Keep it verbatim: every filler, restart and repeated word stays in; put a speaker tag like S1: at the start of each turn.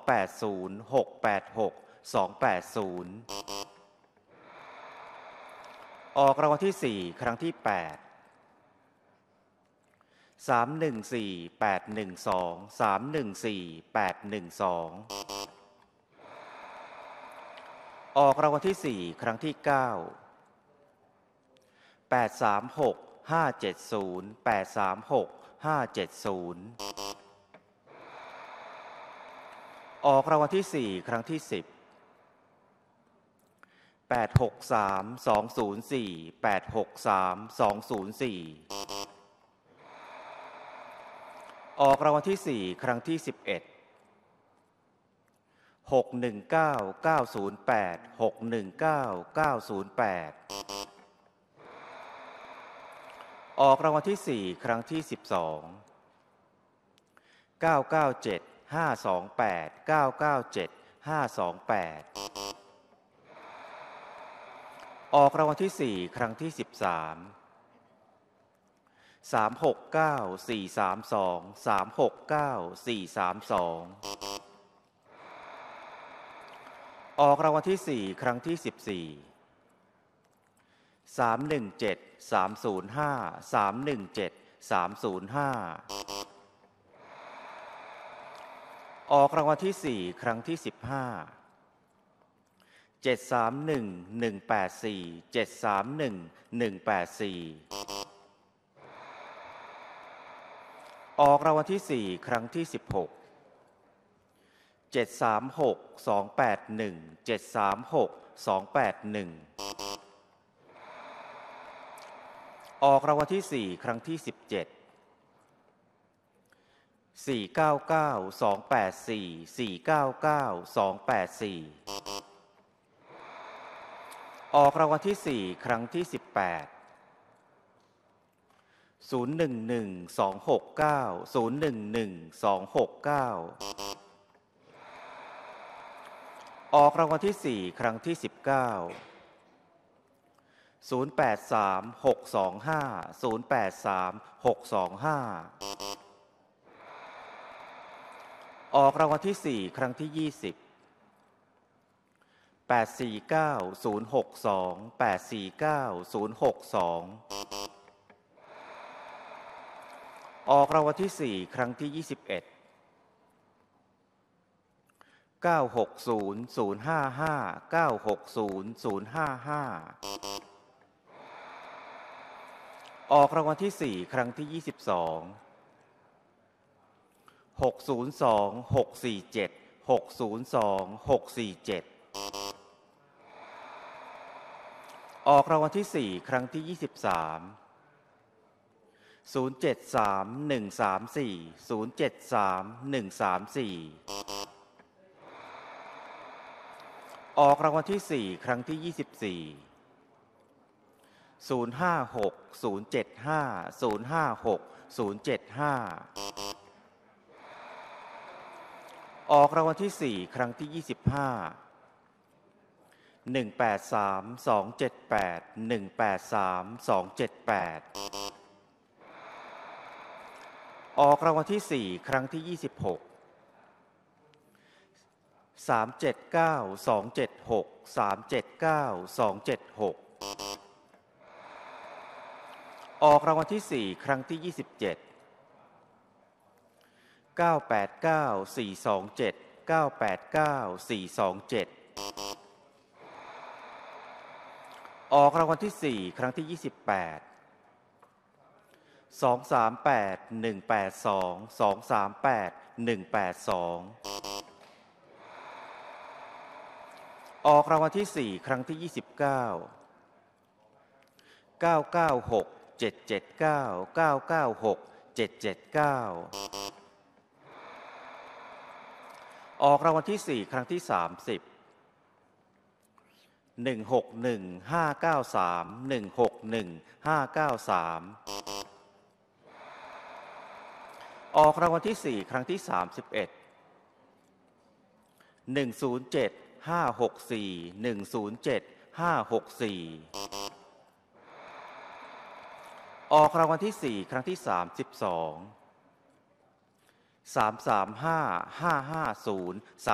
S1: แปดศูนย์ หกแปดหก สองแปดศูนย์ออกรางวัลที่สี่ครั้งที่แปดสามหนึ่งสี่ แปดหนึ่งสอง สามหนึ่งสี่ แปดหนึ่งสองออกรางวัลที่สี่ครั้งที่เก้าแปดสามหก ห้าเจ็ดศูนย์ แปดสามหก ห้าเจ็ดศูนย์ออกรางวัลที่สี่ครั้งที่สิบแปดหกสาม สองศูนย์สี่ แปดหกสาม สองศูนย์สี่ออกรางวัลที่สี่ครั้งที่สิบเอ็ดหกหนึ่งเก้า เก้าศูนย์แปด หกหนึ่งเก้า เก้าศูนย์แปดออกรางวัลที่สี่ครั้งที่สิบสองเก้าเก้าเจ็ด ห้าสองแปด เก้าเก้าเจ็ด ห้าสองแปดออกรางวัลที่สี่ครั้งที่สิบสามสามหกเก้า สี่สามสอง สามหกเก้า สี่สามสองออกรางวัลที่สี่ครั้งที่สิบสี่สามหนึ่งเจ็ด สามศูนย์ห้า สามหนึ่งเจ็ด สามศูนย์ห้าออกรางวัลที่สี่ครั้งที่สิบห้าเจ็ดสามหนึ่ง หนึ่งแปดสี่ เจ็ดสามหนึ่ง หนึ่งแปดสี่ออกรางวัลที่สี่ครั้งที่สิบหกเจ็ดสามหก สองแปดหนึ่ง เจ็ดสามหก สองแปดหนึ่งออกรางวัลที่สี่ครั้งที่สิบเจ็ดสี่เก้าเก้า สองแปดสี่ สี่เก้าเก้า สองแปดสี่ออกรางวัลที่สี่ครั้งที่สิบแปดศูนย์หนึ่งหนึ่ง สองหกเก้า ศูนย์หนึ่งหนึ่ง สองหกเก้าออกรางวัลที่สี่ครั้งที่สิบเก้าศูนย์แปดสาม หกสองห้า ศูนย์แปดสาม หกสองห้าออกรางวัลที่สี่ครั้งที่ยี่สิบแปดสี่เก้า ศูนย์หกสอง แปดสี่เก้า ศูนย์หกสองออกรางวัลที่สี่ครั้งที่ยี่สิบเอ็ดเก้าหกศูนย์ ศูนย์ห้าห้า เก้าหกศูนย์ ศูนย์ห้าห้าออกรางวัลที่สี่ครั้งที่ยี่สิบสองหกศูนย์สอง หกสี่เจ็ด หกศูนย์สอง หกสี่เจ็ดออกรางวัลที่สี่ครั้งที่ยี่สิบสามศูนย์เจ็ดสาม หนึ่งสามสี่ ศูนย์เจ็ดสาม หนึ่งสามสี่ออกรางวัลที่สี่ครั้งที่ยี่สิบสี่ศูนย์ห้าหก ศูนย์เจ็ดห้า ศูนย์ห้าหก ศูนย์เจ็ดห้าออกรางวัลที่สี่ครั้งที่ยี่สิบห้าหนึ่งแปดสาม สองเจ็ดแปด หนึ่งแปดสาม สองเจ็ดแปดออกรางวัลที่สี่ครั้งที่ยี่สิบหกสามเจ็ดเก้า สองเจ็ดหก สามเจ็ดเก้า สองเจ็ดหกออกรางวัลที่สี่ครั้งที่ยี่สิบเจ็ดเก้าแปดเก้า สี่สองเจ็ด เก้าแปดเก้า สี่สองเจ็ดออกรางวัลที่สี่ครั้งที่ยี่สิบแปดสองสามแปด หนึ่งแปดสอง สองสามแปด หนึ่งแปดสองออกรางวัลที่สี่ครั้งที่ยี่สิบเก้าเก้าเก้าหก เจ็ดเจ็ดเก้า เก้าเก้าหก เจ็ดเจ็ดเก้าออกรางวัลที่สี่ครั้งที่สามสิบหนึ่งหกหนึ่ง ห้าเก้าสาม หนึ่งหกหนึ่ง ห้าเก้าสามออกรางวัลที่สี่ครั้งที่สามสิบเอ็ดหนึ่งศูนย์เจ็ด ห้าหกสี่ หนึ่งศูนย์เจ็ด ห้าหกสี่ออกรางวัลที่สี่ครั้งที่สามสิบสองสามสามห้า ห้าห้าศูนย์ ส